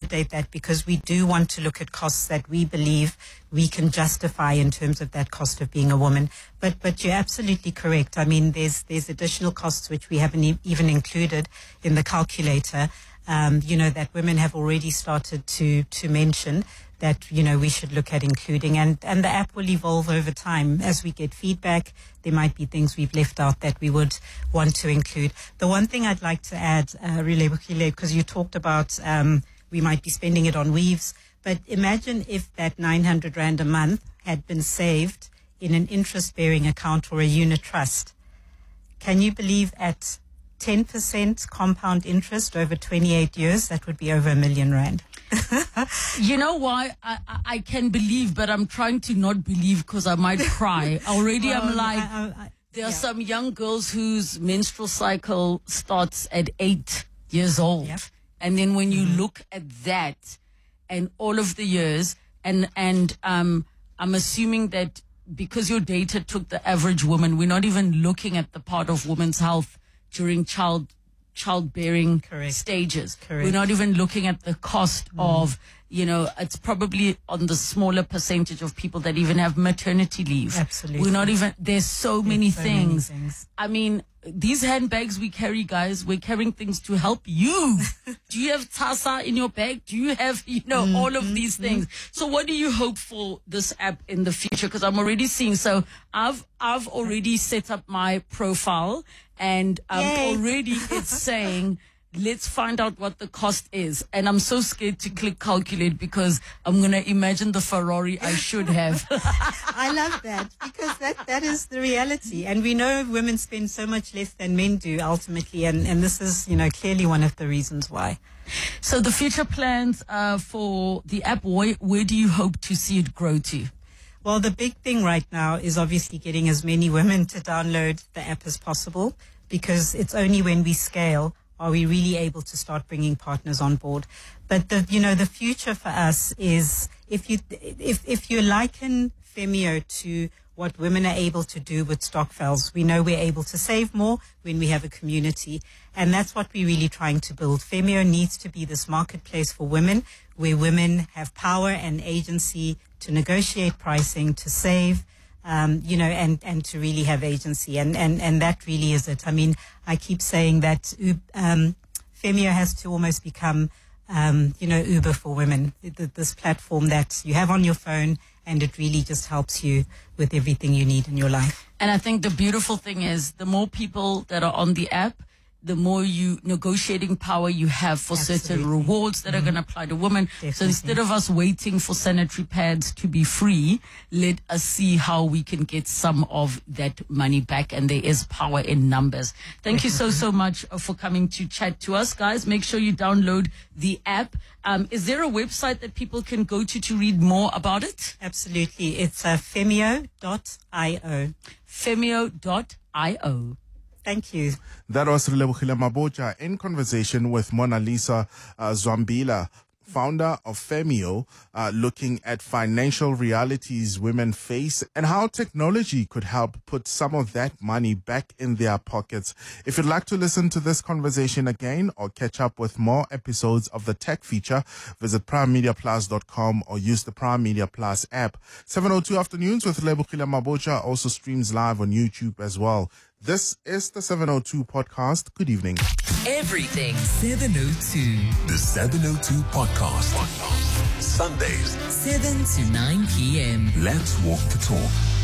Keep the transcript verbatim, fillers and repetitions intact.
accommodate that because we do want to look at costs that we believe we can justify in terms of that cost of being a woman. But but you're absolutely correct. I mean, there's there's additional costs which we haven't e- even included in the calculator, um, you know, that women have already started to to mention that, you know, we should look at including. And, and the app will evolve over time. As we get feedback, there might be things we've left out that we would want to include. The one thing I'd like to add, uh, because you talked about um, we might be spending it on weaves, but imagine if that nine hundred rand a month had been saved in an interest-bearing account or a unit trust. Can you believe at ten percent compound interest over twenty-eight years, that would be over a million rand? You know why? I, I, I can believe, but I'm trying to not believe because I might cry. Already well, I'm like, I, I, I, there are yeah. some young girls whose menstrual cycle starts at eight years old. Yep. And then when you mm-hmm. look at that and all of the years, and, and um, I'm assuming that because your data took the average woman, we're not even looking at the part of women's health during child childbearing Correct. stages. Correct. We're not even looking at the cost mm. of, you know, it's probably on the smaller percentage of people that even have maternity leave. Absolutely. We're not even, there's so, there's many, so things. many things. I mean, these handbags we carry, guys, we're carrying things to help you. Do you have Tasa in your bag? Do you have, you know, mm, all of mm, these mm. things? So what do you hope for this app in the future? Because I'm already seeing, so I've, I've already set up my profile and um, already it's saying, let's find out what the cost is. And I'm so scared to click calculate because I'm going to imagine the Ferrari I should have. I love that because that, that is the reality. And we know women spend so much less than men do ultimately. And, and this is, you know, clearly one of the reasons why. So the future plans uh, for the app, where, where do you hope to see it grow to? Well, the big thing right now is obviously getting as many women to download the app as possible, because it's only when we scale are we really able to start bringing partners on board. But the, you know, the future for us is if you, if, if you liken Femio to what women are able to do with Stokvels, we know we're able to save more when we have a community. And that's what we're really trying to build. Femio needs to be this marketplace for women where women have power and agency to negotiate pricing, to save, um, you know, and, and to really have agency. And, and, and that really is it. I mean, I keep saying that um, Femio has to almost become, um, you know, Uber for women, this platform that you have on your phone, and it really just helps you with everything you need in your life. And I think the beautiful thing is the more people that are on the app, the more you negotiating power you have for Absolutely. certain rewards that mm-hmm. are going to apply to women. Definitely. So instead of us waiting for sanitary pads to be free, let us see how we can get some of that money back. And there is power in numbers. Thank Definitely. you so, so much for coming to chat to us, guys. Make sure you download the app. Um, is there a website that people can go to to read more about it? Absolutely. It's uh, femio dot io. femio dot io. Thank you. That was Relebohile Mabotja in conversation with Mona Lisa uh, Zwambila, founder of Femio, uh, looking at financial realities women face and how technology could help put some of that money back in their pockets. If you'd like to listen to this conversation again or catch up with more episodes of the tech feature, visit prime media plus dot com or use the Prime Media Plus app. seven oh two Afternoons with Relebohile Mabotja also streams live on YouTube as well. This is the seven oh two podcast. Good evening. Everything seven oh two. The seven oh two podcast. Sundays, seven to nine p.m. Let's walk the talk.